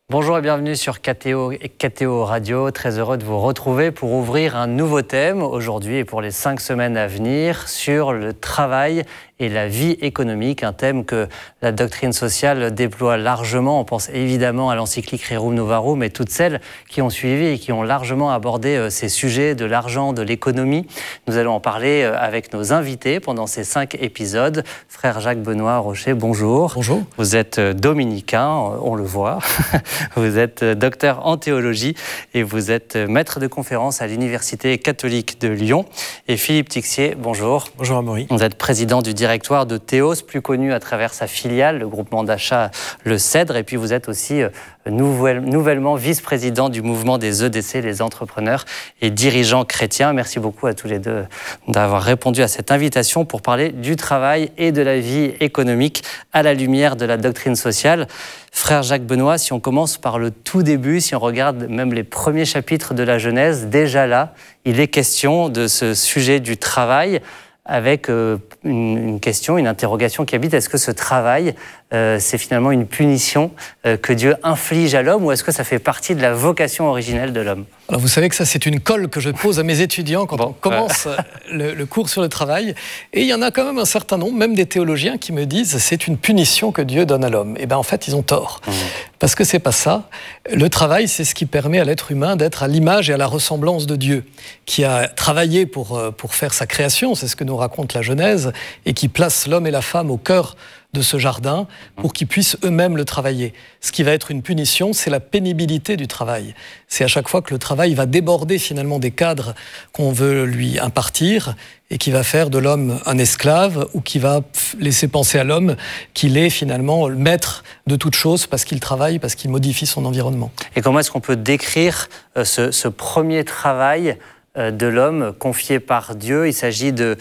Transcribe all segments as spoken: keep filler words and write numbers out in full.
Bonjour et bienvenue sur K T O et K T O Radio. Très heureux de vous retrouver pour ouvrir un nouveau thème aujourd'hui et pour les cinq semaines à venir sur le travail et la vie économique, un thème que la doctrine sociale déploie largement. On pense évidemment à l'encyclique Rerum Novarum et toutes celles qui ont suivi et qui ont largement abordé ces sujets de l'argent, de l'économie. Nous allons en parler avec nos invités pendant ces cinq épisodes. Frère Jacques-Benoît Rocher, bonjour. Bonjour. Vous êtes dominicain, on le voit. Vous êtes docteur en théologie et vous êtes maître de conférence à l'Université catholique de Lyon. Et Philippe Tixier, bonjour. Bonjour Amaury. Vous êtes président du directoire de Théos, plus connu à travers sa filiale, le groupement d'achat Le Cèdre. Et puis vous êtes aussi nouvelle, nouvellement vice-président du mouvement des E D C, les entrepreneurs et dirigeants chrétiens. Merci beaucoup à tous les deux d'avoir répondu à cette invitation pour parler du travail et de la vie économique à la lumière de la doctrine sociale. Frère Jacques-Benoît, si on commence par le tout début, si on regarde même les premiers chapitres de la Genèse, déjà là, il est question de ce sujet du travail avec euh, une, une question, une interrogation qui habite. Est-ce que ce travail, euh, c'est finalement une punition euh, que Dieu inflige à l'homme ou est-ce que ça fait partie de la vocation originelle de l'homme ? Alors vous savez que ça, c'est une colle que je pose à mes étudiants quand bon, on commence euh... le, le cours sur le travail. Et il y en a quand même un certain nombre, même des théologiens, qui me disent c'est une punition que Dieu donne à l'homme. Et bien en fait, ils ont tort. Mmh. Parce que c'est pas ça. Le travail, c'est ce qui permet à l'être humain d'être à l'image et à la ressemblance de Dieu, qui a travaillé pour, pour faire sa création, c'est ce que nous raconte la Genèse, et qui place l'homme et la femme au cœur de ce jardin pour qu'ils puissent eux-mêmes le travailler. Ce qui va être une punition, c'est la pénibilité du travail. C'est à chaque fois que le travail va déborder finalement des cadres qu'on veut lui impartir et qui va faire de l'homme un esclave ou qui va laisser penser à l'homme qu'il est finalement le maître de toute chose parce qu'il travaille, parce qu'il modifie son environnement. Et comment est-ce qu'on peut décrire euh, ce, ce premier travail de l'homme confié par Dieu? Il s'agit de,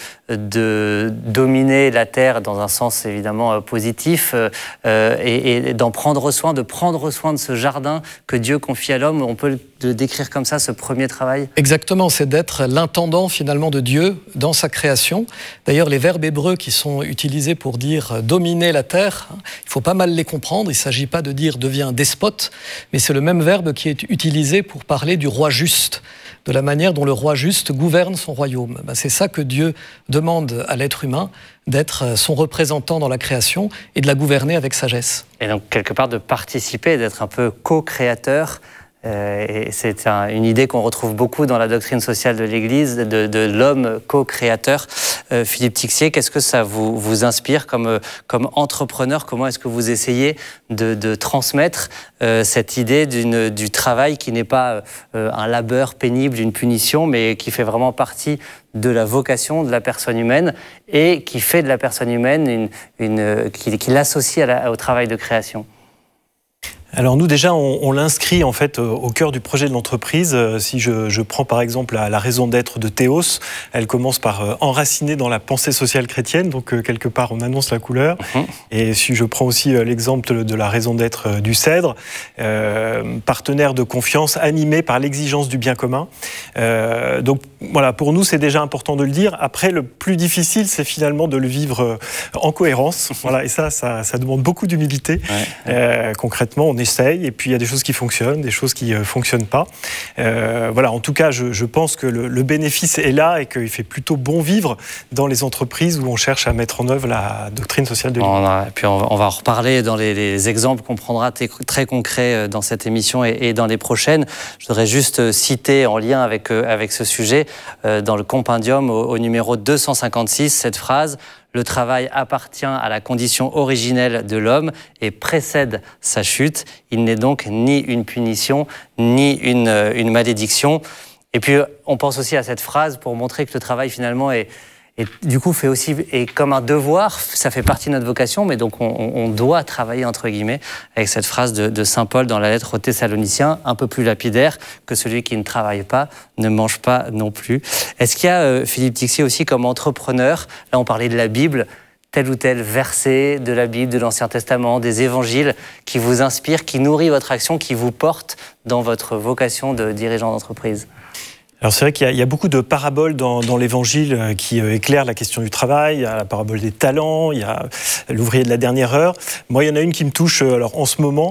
de dominer la terre dans un sens évidemment positif euh, et, et d'en prendre soin, de prendre soin de ce jardin que Dieu confie à l'homme. On peut le décrire comme ça, ce premier travail? Exactement, c'est d'être l'intendant finalement de Dieu dans sa création. D'ailleurs, les verbes hébreux qui sont utilisés pour dire dominer la terre, il faut pas mal les comprendre. Il ne s'agit pas de dire deviens despote, mais c'est le même verbe qui est utilisé pour parler du roi juste, de la manière dont le roi juste gouverne son royaume. Ben, c'est ça que Dieu demande à l'être humain, d'être son représentant dans la création et de la gouverner avec sagesse. Et donc, quelque part, de participer, d'être un peu co-créateur. Euh, et c'est un, une idée qu'on retrouve beaucoup dans la doctrine sociale de l'Église, de, de l'homme co-créateur. Euh, Philippe Tixier, qu'est-ce que ça vous, vous inspire comme, comme entrepreneur? Comment est-ce que vous essayez de, de transmettre euh, cette idée d'une, du travail qui n'est pas euh, un labeur pénible, une punition, mais qui fait vraiment partie de la vocation de la personne humaine et qui fait de la personne humaine, une, une, qui, qui l'associe à la, au travail de création? Alors nous déjà on, on l'inscrit en fait au cœur du projet de l'entreprise. Si je, je prends par exemple la, la raison d'être de Théos, elle commence par euh, enraciner dans la pensée sociale chrétienne, donc euh, quelque part on annonce la couleur. Mmh. Et si je prends aussi euh, l'exemple de la raison d'être euh, du Cèdre, euh, partenaire de confiance animé par l'exigence du bien commun. Euh, donc voilà, pour nous c'est déjà important de le dire. Après le plus difficile c'est finalement de le vivre euh, en cohérence. Voilà, et ça, ça, ça demande beaucoup d'humilité. Ouais. Euh, concrètement on essaye, et puis il y a des choses qui fonctionnent, des choses qui ne euh, fonctionnent pas. Euh, voilà, en tout cas, je, je pense que le, le bénéfice est là et qu'il fait plutôt bon vivre dans les entreprises où on cherche à mettre en œuvre la doctrine sociale de l'Église. Et puis on va, on va en reparler dans les, les exemples qu'on prendra t- très concrets dans cette émission et, et dans les prochaines. Je voudrais juste citer en lien avec, avec ce sujet, euh, dans le compendium au, au numéro deux cent cinquante-six, cette phrase: le travail appartient à la condition originelle de l'homme et précède sa chute. Il n'est donc ni une punition, ni une, une malédiction. Et puis, on pense aussi à cette phrase pour montrer que le travail, finalement, est, est du coup, fait aussi est comme un devoir. Ça fait partie de notre vocation, mais donc on, on doit travailler, entre guillemets, avec cette phrase de, de saint Paul dans la lettre aux Thessaloniciens, un peu plus lapidaire, que celui qui ne travaille pas ne mange pas non plus. Est-ce qu'il y a, euh, Philippe Tixier, aussi comme entrepreneur, là on parlait de la Bible, tel ou tel verset de la Bible, de l'Ancien Testament, des évangiles qui vous inspirent, qui nourrit votre action, qui vous porte dans votre vocation de dirigeant d'entreprise? Alors c'est vrai qu'il y a, il y a beaucoup de paraboles dans, dans l'Évangile qui euh, éclairent la question du travail. Il y a la parabole des talents, il y a l'ouvrier de la dernière heure. Moi, il y en a une qui me touche alors en ce moment.